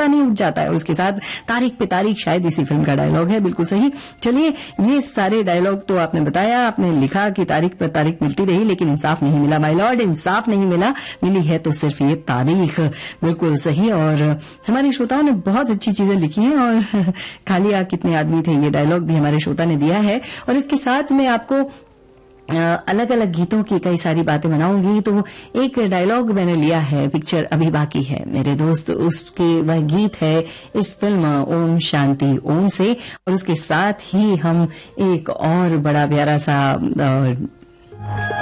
नहीं उठ जाता है। उसके साथ तारीख पे तारीख शायद इसी फिल्म का डायलॉग है, बिल्कुल सही। चलिए, ये सारे डायलॉग तो आपने बताया, आपने लिखा कि तारीख पर तारीख मिलती रही लेकिन इंसाफ नहीं मिला माय लॉर्ड, इंसाफ नहीं मिला, मिली है तो सिर्फ ये तारीख। बिल्कुल सही। और हमारे श्रोताओं ने बहुत अच्छी चीजें लिखी हैं और खालिया कितने आदमी थे, ये डायलॉग भी हमारे श्रोता ने दिया है। और इसके साथ मैं आपको अलग अलग गीतों की कई सारी बातें बनाऊंगी। तो एक डायलॉग मैंने लिया है, पिक्चर अभी बाकी है मेरे दोस्त, उसके वह गीत है इस फिल्म ओम शांति ओम से। और उसके साथ ही हम एक और बड़ा प्यारा सा